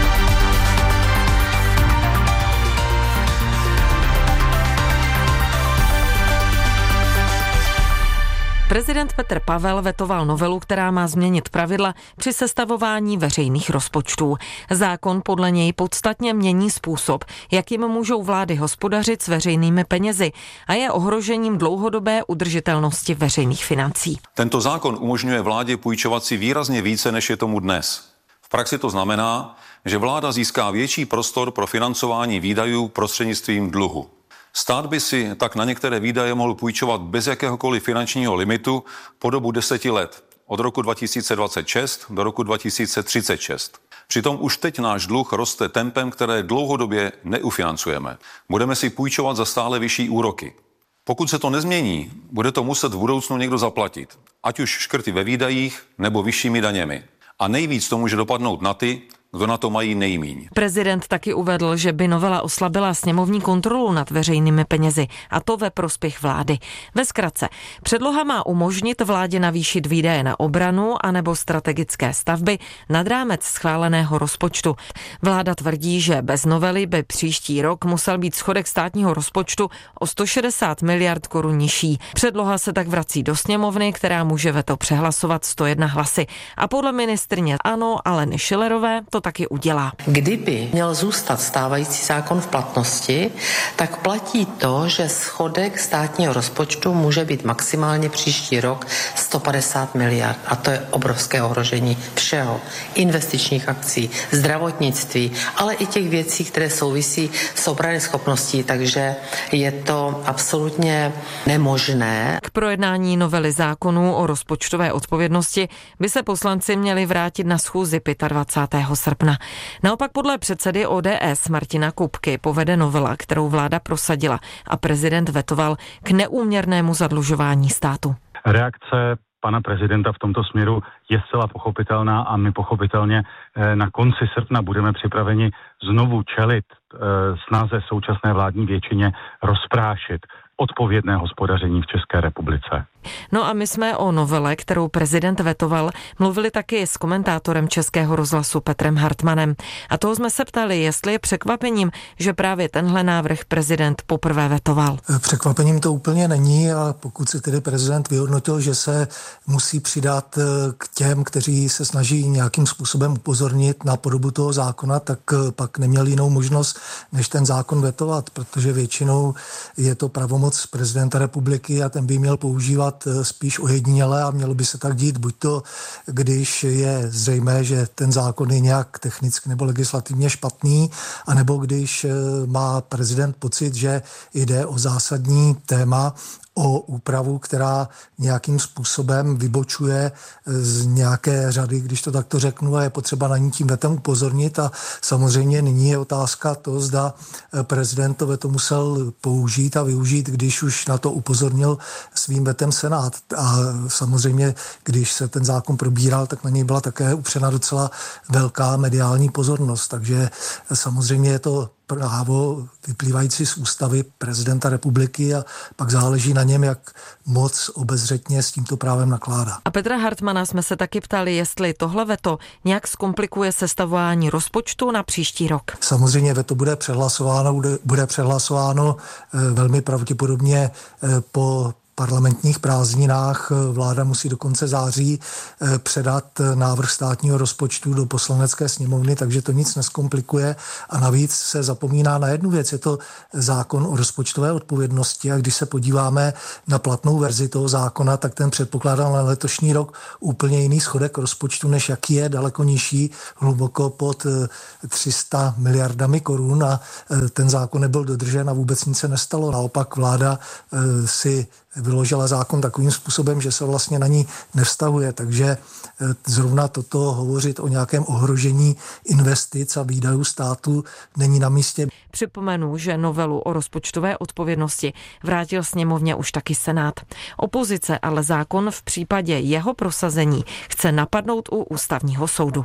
Prezident Petr Pavel vetoval novelu, která má změnit pravidla při sestavování veřejných rozpočtů. Zákon podle něj podstatně mění způsob, jakým můžou vlády hospodařit s veřejnými penězi a je ohrožením dlouhodobé udržitelnosti veřejných financí. Tento zákon umožňuje vládě půjčovat si výrazně více, než je tomu dnes. V praxi to znamená, že vláda získá větší prostor pro financování výdajů prostřednictvím dluhu. Stát by si tak na některé výdaje mohl půjčovat bez jakéhokoliv finančního limitu po dobu deseti let, od roku dva tisíce dvacet šest do roku dva tisíce třicet šest. Přitom už teď náš dluh roste tempem, které dlouhodobě neufinancujeme. Budeme si půjčovat za stále vyšší úroky. Pokud se to nezmění, bude to muset v budoucnu někdo zaplatit, ať už škrty ve výdajích nebo vyššími daněmi. A nejvíc to může dopadnout na ty, kdo na to mají nejmíň. Prezident taky uvedl, že by novela oslabila sněmovní kontrolu nad veřejnými penězi, a to ve prospěch vlády. Ve zkratce, předloha má umožnit vládě navýšit výdaje na obranu anebo strategické stavby nad rámec schváleného rozpočtu. Vláda tvrdí, že bez novely by příští rok musel být schodek státního rozpočtu o sto šedesát miliard korun nižší. Předloha se tak vrací do sněmovny, která může veto přehlasovat sto jedna hlasy. A podle ministryně ANO Aleny Schillerové to taky udělá. Kdyby měl zůstat stávající zákon v platnosti, tak platí to, že schodek státního rozpočtu může být maximálně příští rok sto padesát miliard. A to je obrovské ohrožení všeho. Investičních akcí, zdravotnictví, ale i těch věcí, které souvisí s obranyschopností, takže je to absolutně nemožné. K projednání novely zákonů o rozpočtové odpovědnosti by se poslanci měli vrátit na schůzi dvacátého pátého srpna. Naopak podle předsedy O D S Martina Kupky povede novela, kterou vláda prosadila a prezident vetoval, k neúměrnému zadlužování státu. Reakce pana prezidenta v tomto směru je zcela pochopitelná a my pochopitelně na konci srpna budeme připraveni znovu čelit snaze současné vládní většině rozprášit odpovědné hospodaření v České republice. No a my jsme o novele, kterou prezident vetoval, mluvili taky s komentátorem Českého rozhlasu Petrem Hartmanem. A toho jsme se ptali, jestli je překvapením, že právě tenhle návrh prezident poprvé vetoval. Překvapením to úplně není a pokud si tedy prezident vyhodnotil, že se musí přidat k těm, kteří se snaží nějakým způsobem upozornit na podobu toho zákona, tak pak neměl jinou možnost, než ten zákon vetovat, protože většinou je to pravomoc prezidenta republiky a ten by měl používat spíš ojediněle a mělo by se tak dít, buď to, když je zřejmé, že ten zákon je nějak technicky nebo legislativně špatný, anebo když má prezident pocit, že jde o zásadní téma, o úpravu, která nějakým způsobem vybočuje z nějaké řady, když to takto řeknu, a je potřeba na ní tím vetem upozornit. A samozřejmě nyní je otázka to, zda prezident to veto musel použít a využít, když už na to upozornil svým vetem Senát. A samozřejmě, když se ten zákon probíral, tak na něj byla také upřena docela velká mediální pozornost. Takže samozřejmě je to právo vyplývající z ústavy prezidenta republiky a pak záleží na něm, jak moc obezřetně s tímto právem nakládá. A Petra Hartmana jsme se taky ptali, jestli tohle veto nějak zkomplikuje sestavování rozpočtu na příští rok. Samozřejmě veto bude přehlasováno, bude, bude přehlasováno velmi pravděpodobně po parlamentních prázdninách. Vláda musí do konce září předat návrh státního rozpočtu do poslanecké sněmovny, takže to nic neskomplikuje a navíc se zapomíná na jednu věc, je to zákon o rozpočtové odpovědnosti a když se podíváme na platnou verzi toho zákona, tak ten předpokládal na letošní rok úplně jiný schodek rozpočtu, než jaký je, daleko nižší, hluboko pod tři sta miliardami korun a ten zákon nebyl dodržen a vůbec nic se nestalo. Naopak vláda si vyložila zákon takovým způsobem, že se vlastně na ní nevztahuje, takže zrovna toto hovořit o nějakém ohrožení investic a výdajů státu není na místě. Připomenu, že novelu o rozpočtové odpovědnosti vrátil sněmovně už taky Senát. Opozice ale zákon v případě jeho prosazení chce napadnout u ústavního soudu.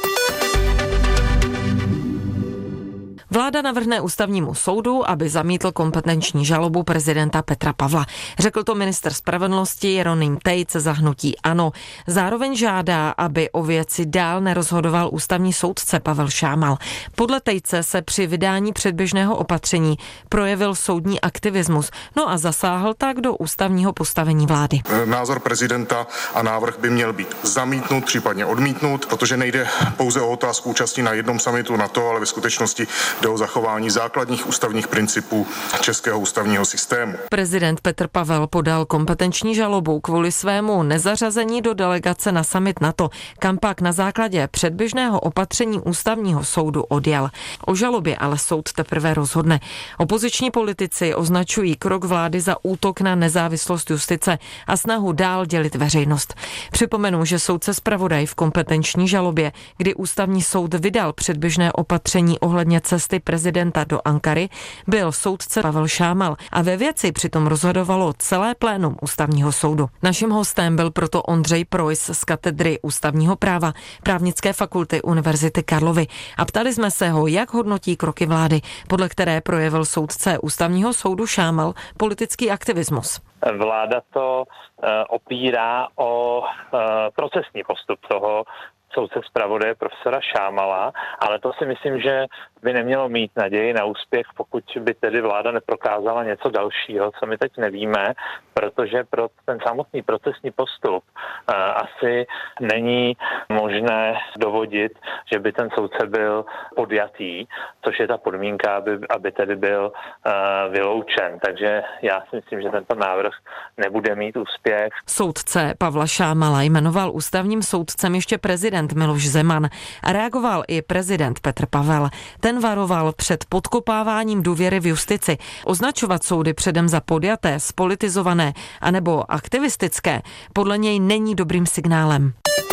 Vláda navrhne ústavnímu soudu, aby zamítl kompetenční žalobu prezidenta Petra Pavla. Řekl to ministr spravedlnosti Jeroným Tejc za hnutí ANO. Zároveň žádá, aby o věci dál nerozhodoval ústavní soudce Pavel Šámal. Podle Tejce se při vydání předběžného opatření projevil soudní aktivismus, no a zasáhl tak do ústavního postavení vlády. Názor prezidenta a návrh by měl být zamítnut, případně odmítnut, protože nejde pouze o otázku účasti na jednom summitu NATO, ale ve skutečnosti jde o zachování základních ústavních principů českého ústavního systému. Prezident Petr Pavel podal kompetenční žalobu kvůli svému nezařazení do delegace na summit NATO, kam pak na základě předběžného opatření ústavního soudu odjel. O žalobě ale soud teprve rozhodne. Opoziční politici označují krok vlády za útok na nezávislost justice a snahu dál dělit veřejnost. Připomenu, že soudce zpravodaj v kompetenční žalobě, kdy ústavní soud vydal předběžné opatření ohledně cesty prezidenta do Ankary, byl soudce Pavel Šámal a ve věci přitom rozhodovalo celé plénum ústavního soudu. Naším hostem byl proto Ondřej Preuss z katedry ústavního práva Právnické fakulty Univerzity Karlovy a ptali jsme se ho, jak hodnotí kroky vlády, podle které projevil soudce ústavního soudu Šámal politický aktivismus. Vláda to uh, opírá o uh, procesní postup toho soudce zpravodaje profesora Šámala, ale to si myslím, že by nemělo mít naději na úspěch, pokud by tedy vláda neprokázala něco dalšího, co my teď nevíme, protože pro ten samotný procesní postup uh, asi není možné dovodit, že by ten soudce byl podjatý, což je ta podmínka, aby, aby tedy byl uh, vyloučen. Takže já si myslím, že tento návrh nebude mít úspěch. Soudce Pavla Šámala jmenoval ústavním soudcem ještě prezident Miloš Zeman a reagoval i prezident Petr Pavel. Ten varoval před podkopáváním důvěry v justici. Označovat soudy předem za podjaté, spolitizované anebo aktivistické podle něj není dobrým signálem.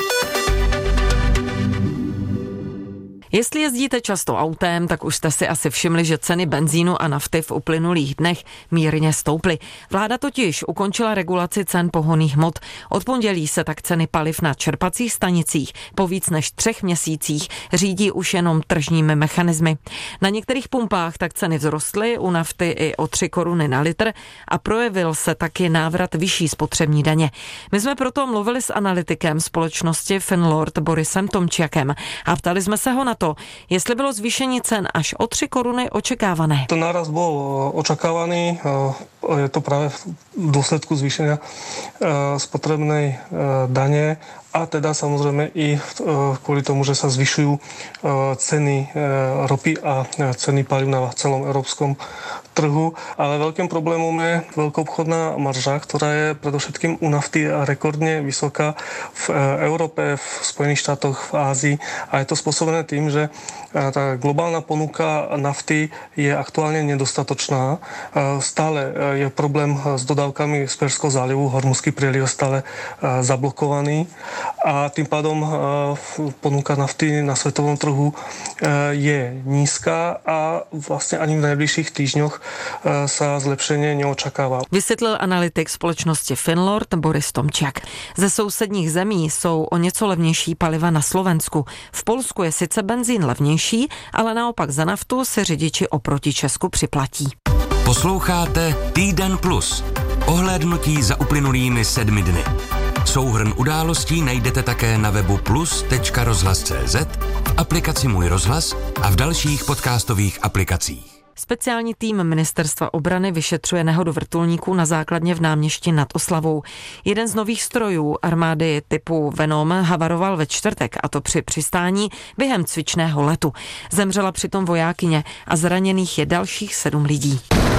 Jestli jezdíte často autem, tak už jste si asi všimli, že ceny benzínu a nafty v uplynulých dnech mírně stouply. Vláda totiž ukončila regulaci cen pohonných hmot. Od pondělí se tak ceny paliv na čerpacích stanicích po víc než třech měsících řídí už jenom tržními mechanismy. Na některých pumpách tak ceny vzrostly, u nafty i o tři koruny na litr a projevil se taky návrat vyšší spotřební daně. My jsme proto mluvili s analytikem společnosti Finlord Borisem Tomčiakem a ptali jsme se ho na to, jestli bylo zvýšení cen až o tři koruny očekávané. To náraz byl očekávaný, je to právě v důsledku zvýšení spotřebné daně a teda samozřejmě i kvůli tomu, že se zvyšují ceny ropy a ceny paliv na celom evropském trhu, ale veľkým problémom je veľkoobchodná marža, ktorá je predovšetkým u nafty rekordne vysoká v Európe, v Spojených štátoch, v Ázii a je to spôsobené tým, že tá globálna ponuka nafty je aktuálne nedostatočná. Stále je problém s dodávkami z Perského zálivu, Hormuzský prieliv stále zablokovaný a tým pádom ponuka nafty na svetovom trhu je nízka a vlastne ani v najbližších týždňoch sa zlepšenie neočakává. Vysvětlil analytik společnosti Finlord Boris Tomčiak. Ze sousedních zemí jsou o něco levnější paliva na Slovensku. V Polsku je sice benzín levnější, ale naopak za naftu si řidiči oproti Česku připlatí. Posloucháte Týden plus. Ohlédnutí za uplynulými sedmi dny. Souhrn událostí najdete také na webu plus tečka rozhlas tečka cé zet, v aplikaci Můj rozhlas a v dalších podcastových aplikacích. Speciální tým Ministerstva obrany vyšetřuje nehodu vrtulníků na základně v Náměšti nad Oslavou. Jeden z nových strojů armády typu Venom havaroval ve čtvrtek, a to při přistání během cvičného letu. Zemřela přitom vojákyně a zraněných je dalších sedm lidí.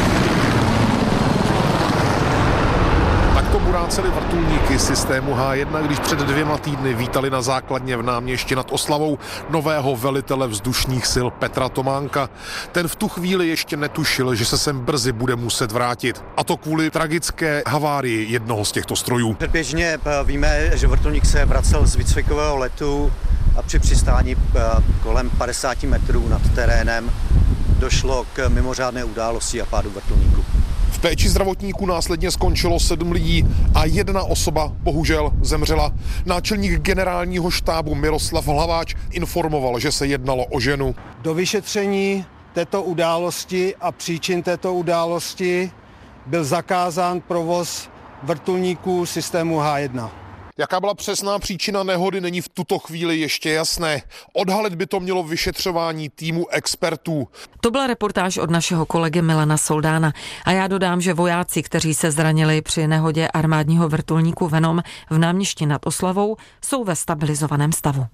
Takto buráceli vrtulníky systému H jedna, když před dvěma týdny vítali na základně v Náměšti nad Oslavou nového velitele vzdušných sil Petra Tománka. Ten v tu chvíli ještě netušil, že se sem brzy bude muset vrátit. A to kvůli tragické havárii jednoho z těchto strojů. Předběžně víme, že vrtulník se vracel z výcvikového letu a při přistání kolem padesát metrů nad terénem došlo k mimořádné události a pádu vrtulníku. V péči zdravotníků následně skončilo sedm lidí a jedna osoba bohužel zemřela. Náčelník generálního štábu Miroslav Hlaváč informoval, že se jednalo o ženu. Do vyšetření této události a příčin této události byl zakázán provoz vrtulníků systému H jedna. Jaká byla přesná příčina nehody, není v tuto chvíli ještě jasné. Odhalit by to mělo vyšetřování týmu expertů. To byla reportáž od našeho kolegy Milana Soldána. A já dodám, že vojáci, kteří se zranili při nehodě armádního vrtulníku Venom v Náměšti nad Oslavou, jsou ve stabilizovaném stavu.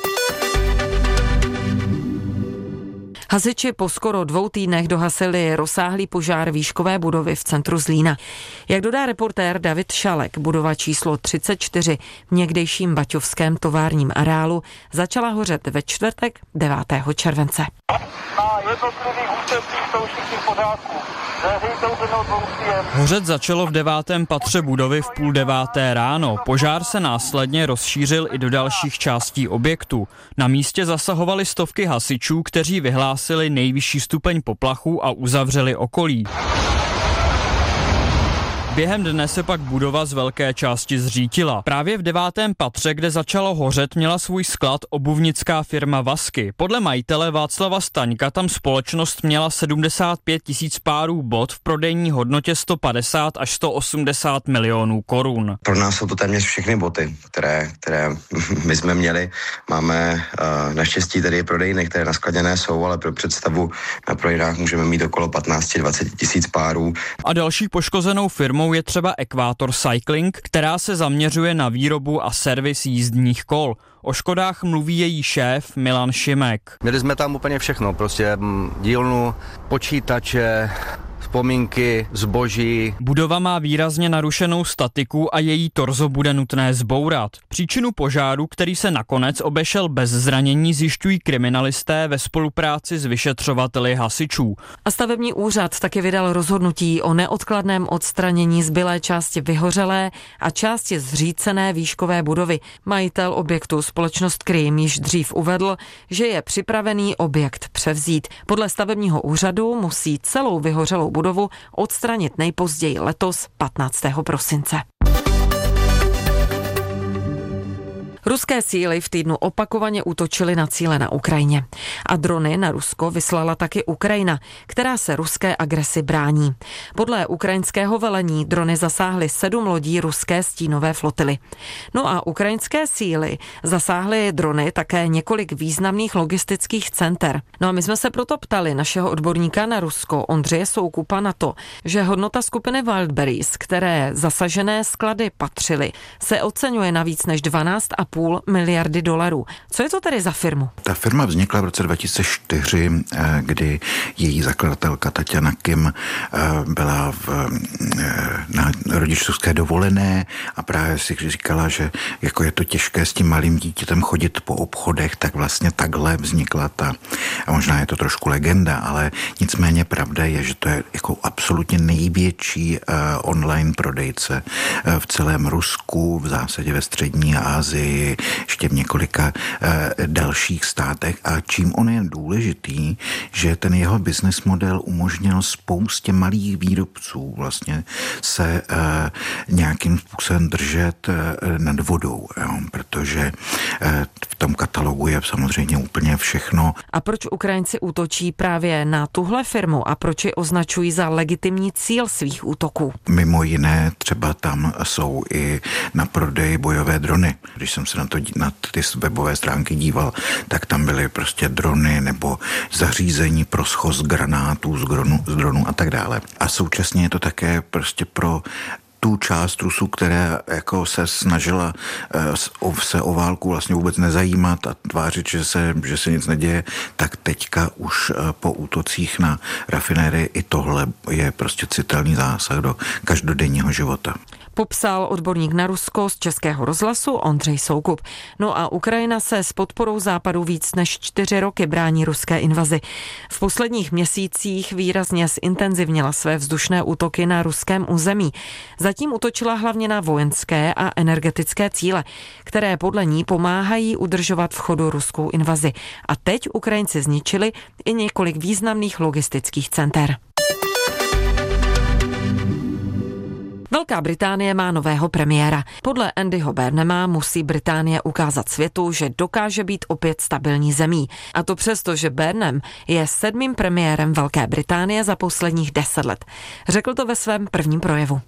Hasiči po skoro dvou týdnech dohasili rozsáhlý požár výškové budovy v centru Zlína. Jak dodá reportér David Šalek, budova číslo třicet čtyři v někdejším baťovském továrním areálu začala hořet ve čtvrtek devátého července. Na jednotlivých úsecích jsou všichni v pořádku. Hořet začalo v devátém patře budovy v půl deváté ráno. Požár se následně rozšířil i do dalších částí objektu. Na místě zasahovali stovky hasičů, kteří vyhlásili nejvyšší stupeň poplachu a uzavřeli okolí. Během dne se pak budova z velké části zřítila. Právě v devátém patře, kde začalo hořet, měla svůj sklad obuvnická firma Vasky. Podle majitele Václava Staňka tam společnost měla sedmdesát pět tisíc párů bot v prodejní hodnotě sto padesát až sto osmdesát milionů korun. Pro nás jsou to téměř všechny boty, které, které my jsme měli. Máme uh, naštěstí tady prodejny, které naskladněné jsou, ale pro představu na prodejnách můžeme mít okolo patnáct až dvacet tisíc párů. A další poškozenou firmou je třeba Equator Cycling, která se zaměřuje na výrobu a servis jízdních kol. O škodách mluví její šéf Milan Šimek. Měli jsme tam úplně všechno, prostě dílnu, počítače, vzpomínky, zboží. Budova má výrazně narušenou statiku a její torzo bude nutné zbourat. Příčinu požáru, který se nakonec obešel bez zranění, zjišťují kriminalisté ve spolupráci s vyšetřovateli hasičů. A stavební úřad taky vydal rozhodnutí o neodkladném odstranění zbylé části vyhořelé a části zřícené výškové budovy. Majitel objektu společnost Krym již dřív uvedl, že je připravený objekt převzít. Podle stavebního úřadu musí celou vyhořelou budovu odstranit nejpozději letos patnáctého prosince. Ruské síly v týdnu opakovaně útočily na cíle na Ukrajině. A drony na Rusko vyslala taky Ukrajina, která se ruské agresi brání. Podle ukrajinského velení drony zasáhly sedm lodí ruské stínové flotily. No a ukrajinské síly zasáhly drony také několik významných logistických center. No a my jsme se proto ptali našeho odborníka na Rusko Ondřeje Soukupa na to, že hodnota skupiny Wildberries, které zasažené sklady patřily, se oceňuje na víc než dvanáct a půl miliardy dolarů. Co je to tedy za firmu? Ta firma vznikla v roce dva tisíce čtyři, kdy její zakladatelka Tatjana Kim byla v, na rodičovské dovolené a právě si říkala, že jako je to těžké s tím malým dítětem chodit po obchodech, tak vlastně takhle vznikla ta, a možná je to trošku legenda, ale nicméně pravda je, že to je jako absolutně největší online prodejce v celém Rusku, v zásadě ve střední Asii, ještě v několika e, dalších státech. A čím on je důležitý, že ten jeho business model umožnil spoustě malých výrobců vlastně se e, nějakým způsobem držet e, nad vodou, jo, protože e, v tom katalogu je samozřejmě úplně všechno. A proč Ukrajinci útočí právě na tuhle firmu a proč ji označují za legitimní cíl svých útoků? Mimo jiné třeba tam jsou i na prodej bojové drony. Když jsem se se na, to, na ty webové stránky díval, tak tam byly prostě drony nebo zařízení pro schoz granátů z dronu, z dronu a tak dále. A současně je to také prostě pro tu část Rusů, která jako se snažila uh, se o válku vlastně vůbec nezajímat a tvářit, že se, že se nic neděje, tak teďka už uh, po útocích na rafinérii i tohle je prostě citelný zásah do každodenního života. Popsal odborník na Rusko z Českého rozhlasu Ondřej Soukup. No a Ukrajina se s podporou Západu víc než čtyři roky brání ruské invazi. V posledních měsících výrazně zintenzivnila své vzdušné útoky na ruském území. Zatím útočila hlavně na vojenské a energetické cíle, které podle ní pomáhají udržovat v chodu ruskou invazi. A teď Ukrajinci zničili i několik významných logistických center. Velká Británie má nového premiéra. Podle Andyho Burnhama musí Británie ukázat světu, že dokáže být opět stabilní zemí. A to přesto, že Burnham je sedmým premiérem Velké Británie za posledních deset let. Řekl to ve svém prvním projevu.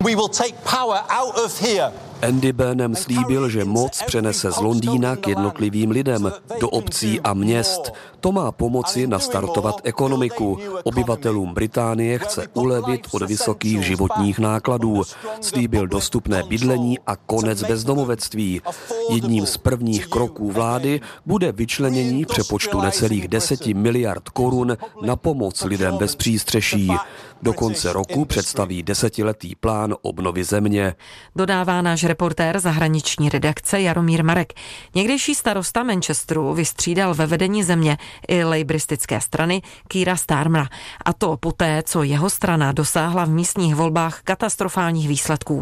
Andy Burnham slíbil, že moc přenese z Londýna k jednotlivým lidem, do obcí a měst. To má pomoci nastartovat ekonomiku. Obyvatelům Británie chce ulevit od vysokých životních nákladů. Slíbil dostupné bydlení a konec bezdomovectví. Jedním z prvních kroků vlády bude vyčlenění přepočtu necelých deseti miliard korun na pomoc lidem bez přístřeší. Do konce roku představí desetiletý plán obnovy země. Dodává náš reportér zahraniční redakce Jaromír Marek. Někdejší starosta Manchesteru vystřídal ve vedení země i lejbristické strany Keira Starmera. A to poté, co jeho strana dosáhla v místních volbách katastrofálních výsledků.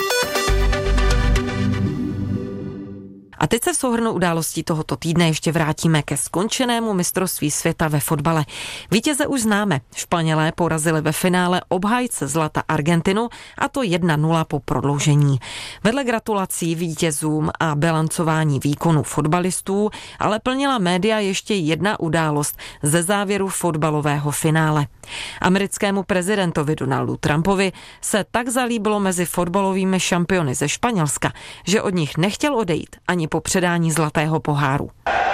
A teď se v souhrnu událostí tohoto týdne ještě vrátíme ke skončenému mistrovství světa ve fotbale. Vítěze už známe. Španělé porazili ve finále obhájce zlata Argentinu, a to jedna nula po prodloužení. Vedle gratulací vítězům a bilancování výkonu fotbalistů ale plnila média ještě jedna událost ze závěru fotbalového finále. Americkému prezidentovi Donaldu Trumpovi se tak zalíbilo mezi fotbalovými šampiony ze Španělska, že od nich nechtěl odejít ani po předání zlatého poháru.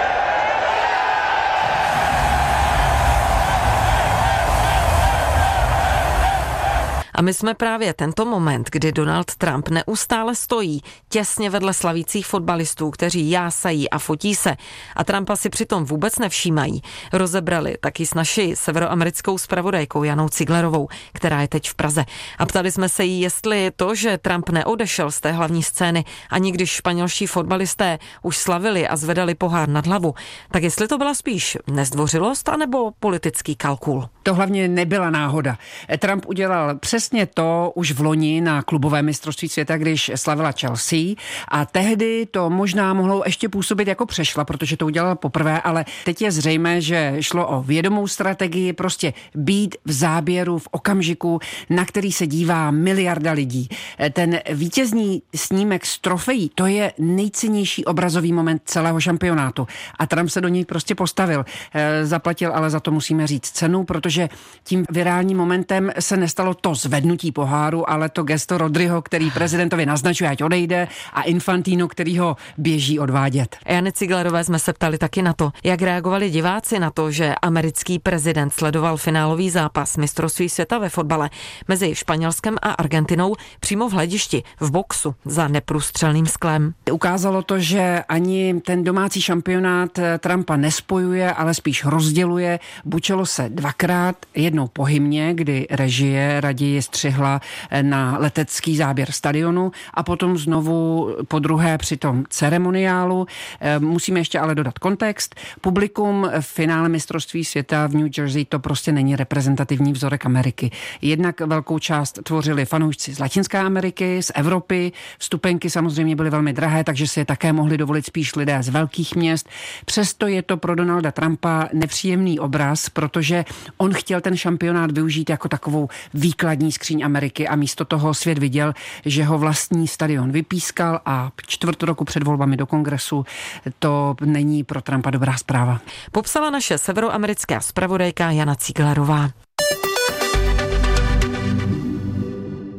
A my jsme právě tento moment, kdy Donald Trump neustále stojí těsně vedle slavících fotbalistů, kteří jásají a fotí se a Trumpa si přitom vůbec nevšímají, rozebrali taky s naší severoamerickou zpravodajkou Janou Ciglerovou, která je teď v Praze. A ptali jsme se jí, jestli to, že Trump neodešel z té hlavní scény, ani když španělští fotbalisté už slavili a zvedali pohár nad hlavu, tak jestli to byla spíš nezdvořilost anebo politický kalkul. To hlavně nebyla náhoda. Trump udělal přesně to už v loni na klubové mistrovství světa, když slavila Chelsea, a tehdy to možná mohlo ještě působit jako přešla, protože to udělal poprvé, ale teď je zřejmé, že šlo o vědomou strategii, prostě být v záběru v okamžiku, na který se dívá miliarda lidí. Ten vítězný snímek z trofejí, to je nejcennější obrazový moment celého šampionátu a Trump se do něj prostě postavil. Zaplatil ale za to, musíme říct, cenu, protože že tím virálním momentem se nestalo to zvednutí poháru, ale to gesto Rodryho, který prezidentovi naznačuje, ať odejde, a Infantino, který ho běží odvádět. Jany Ciglerové jsme se ptali taky na to, jak reagovali diváci na to, že americký prezident sledoval finálový zápas mistrovství světa ve fotbale mezi Španělskem a Argentinou přímo v hledišti, v boxu, za neprůstřelným sklem. Ukázalo to, že ani ten domácí šampionát Trumpa nespojuje, ale spíš rozděluje. Bučelo se dvakrát, jednou po hymně, kdy režie raději střihla na letecký záběr stadionu, a potom znovu po druhé při tom ceremoniálu. Musíme ještě ale dodat kontext. Publikum v finále mistrovství světa v New Jersey to prostě není reprezentativní vzorek Ameriky. Jednak velkou část tvořili fanoušci z Latinské Ameriky, z Evropy. Vstupenky samozřejmě byly velmi drahé, takže si je také mohli dovolit spíš lidé z velkých měst. Přesto je to pro Donalda Trumpa nepříjemný obraz, protože on chtěl ten šampionát využít jako takovou výkladní skříň Ameriky a místo toho svět viděl, že ho vlastní stadion vypískal, a čtvrt roku před volbami do kongresu to není pro Trumpa dobrá zpráva. Popsala naše severoamerická zpravodajka Jana Ciglerová.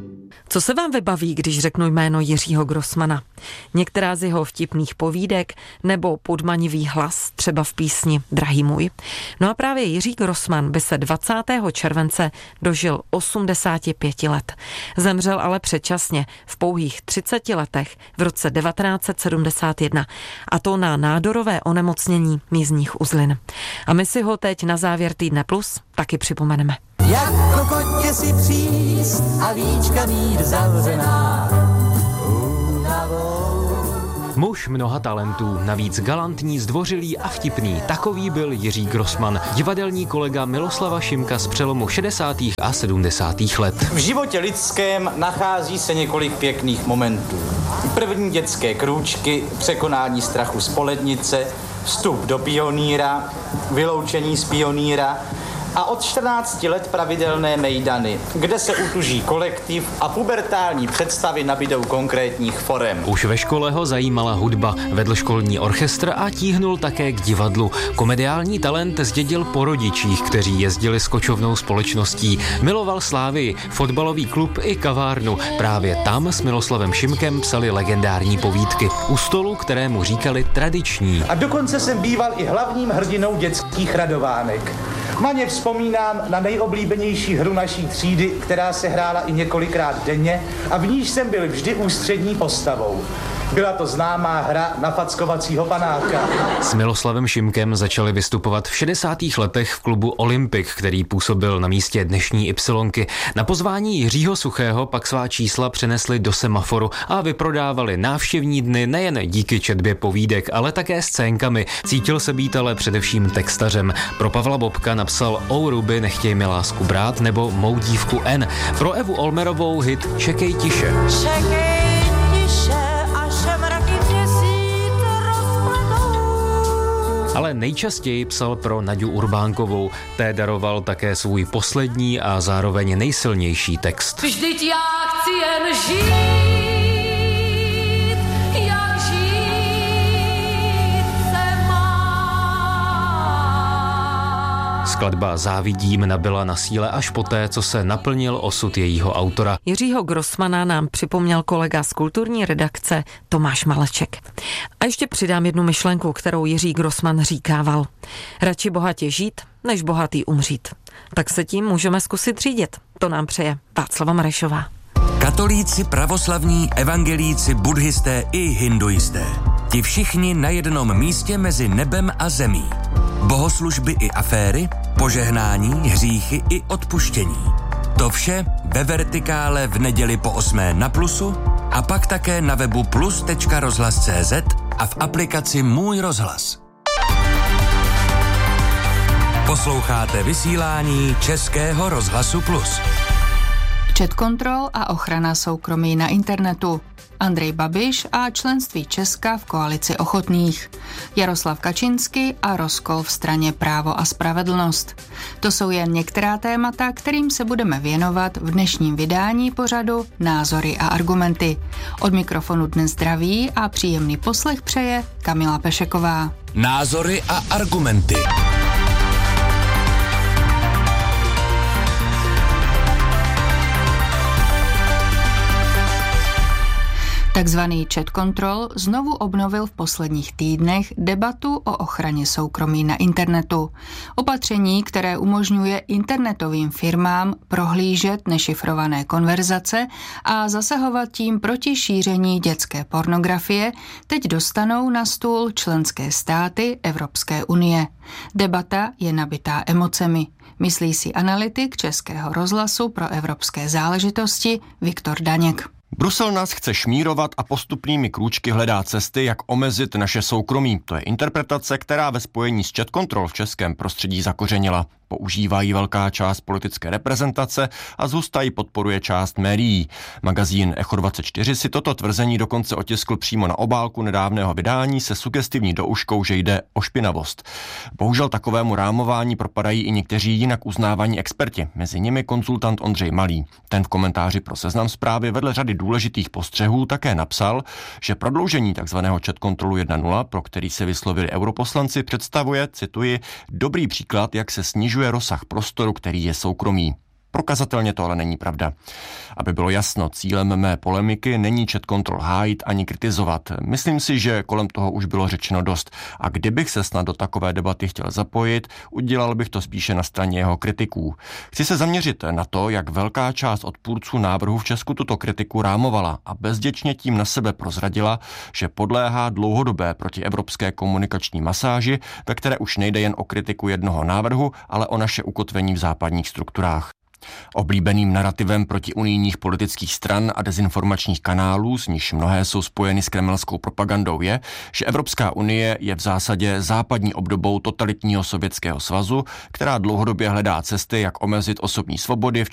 Co se vám vybaví, když řeknu jméno Jiřího Grossmana? Některá z jeho vtipných povídek nebo podmanivý hlas, třeba v písni Drahý můj? No a právě Jiří Grossman by se dvacátého července dožil osmdesáti pěti let. Zemřel ale předčasně v pouhých třiceti letech v roce devatenáct set sedmdesát jedna, a to na nádorové onemocnění mízních uzlin. A my si ho teď na závěr Týdne Plus taky připomeneme. Jako kotě si příst a víčka mít zavřená. Muž mnoha talentů, navíc galantní, zdvořilý a vtipný. Takový byl Jiří Grossman, divadelní kolega Miloslava Šimka z přelomu šedesátých a sedmdesátých let. V životě lidském nachází se několik pěkných momentů. První dětské krůčky, překonání strachu z polednice, vstup do pionýra, vyloučení z pionýra a od čtrnácti let pravidelné mejdany, kde se utuží kolektiv a pubertální představy nabydou konkrétních forem. Už ve škole ho zajímala hudba, vedl školní orchestr a tíhnul také k divadlu. Komediální talent zdědil po rodičích, kteří jezdili s kočovnou společností. Miloval Slávii, fotbalový klub i kavárnu. Právě tam s Miloslavem Šimkem psali legendární povídky. U stolu, kterému říkali tradiční. A dokonce jsem býval i hlavním hrdinou dětských radovánek. Maně vzpomínám na nejoblíbenější hru naší třídy, která se hrála i několikrát denně a v níž jsem byl vždy ústřední postavou. Byla to známá hra na fackovacího panáka. S Miloslavem Šimkem začali vystupovat v šedesátých letech v klubu Olympik, který působil na místě dnešní Ypsilonky. Na pozvání Jiřího Suchého pak svá čísla přenesli do Semaforu a vyprodávali návštěvní dny nejen díky četbě povídek, ale také scénkami. Cítil se být ale především textařem. Pro Pavla Bobka napsal O Ruby, nechtěj mi lásku brát nebo Mou dívku N. Pro Evu Olmerovou hit Čekej tiše. Čekej tiše. Ale nejčastěji psal pro Naďu Urbánkovou, té daroval také svůj poslední a zároveň nejsilnější text. Vždyť já chci jen žít, jak žít se má. Skladba Závidím nabyla na síle až poté, co se naplnil osud jejího autora. Jiřího Grossmana nám připomněl kolega z kulturní redakce Tomáš Maleček. A ještě přidám jednu myšlenku, kterou Jiří Grossman říkával. Radši bohatě žít, než bohatý umřít. Tak se tím můžeme zkusit řídit. To nám přeje Václava Marešová. Katolíci, pravoslavní, evangelíci, buddhisté i hinduisté. Ti všichni na jednom místě mezi nebem a zemí. Bohoslužby i aféry, požehnání, hříchy i odpuštění. To vše ve Vertikále v neděli po osmé na Plusu a pak také na webu plus tečka rozhlas tečka cé zet a v aplikaci Můj rozhlas. Posloucháte vysílání Českého rozhlasu Plus. Chat kontrol a ochrana soukromí na internetu. Andrej Babiš a členství Česka v koalici ochotných. Jaroslav Kačinský a rozkol v straně Právo a spravedlnost. To jsou jen některá témata, kterým se budeme věnovat v dnešním vydání pořadu Názory a argumenty. Od mikrofonu dnes zdraví a příjemný poslech přeje Kamila Pešeková. Názory a argumenty. Takzvaný chat control znovu obnovil v posledních týdnech debatu o ochraně soukromí na internetu. Opatření, které umožňuje internetovým firmám prohlížet nešifrované konverzace a zasahovat tím proti šíření dětské pornografie, teď dostanou na stůl členské státy Evropské unie. Debata je nabitá emocemi, myslí si analytik Českého rozhlasu pro evropské záležitosti Viktor Daněk. Brusel nás chce šmírovat a postupnými krůčky hledá cesty, jak omezit naše soukromí. To je interpretace, která ve spojení s chat control v českém prostředí zakořenila. Používají velká část politické reprezentace a zhusta ji podporuje část médií. Magazín Echo dvacet čtyři si toto tvrzení dokonce otiskl přímo na obálku nedávného vydání se sugestivní douškou, že jde o špinavost. Bohužel takovému rámování propadají i někteří jinak uznávaní experti, mezi nimi konzultant Ondřej Malý. Ten v komentáři pro Seznam Zprávy vedle řady důležitých postřehů také napsal, že prodloužení tzv. Chat kontrolu jedna tečka nula, pro který se vyslovili europoslanci, představuje, cituji, dobrý příklad, jak se snižuje rozsah prostoru, který je soukromý. Prokazatelně to ale není pravda. Aby bylo jasno, cílem mé polemiky není chat control hájit ani kritizovat. Myslím si, že kolem toho už bylo řečeno dost. A kdybych se snad do takové debaty chtěl zapojit, udělal bych to spíše na straně jeho kritiků. Chci se zaměřit na to, jak velká část odpůrců návrhu v Česku tuto kritiku rámovala a bezděčně tím na sebe prozradila, že podléhá dlouhodobé protievropské komunikační masáži, ve které už nejde jen o kritiku jednoho návrhu, ale o naše ukotvení v západních strukturách. Oblíbeným narativem proti unijních politických stran a dezinformačních kanálů, z nichž mnohé jsou spojeny s kremelskou propagandou, je, že Evropská unie je v zásadě západní obdobou totalitního Sovětského svazu, která dlouhodobě hledá cesty, jak omezit osobní svobody,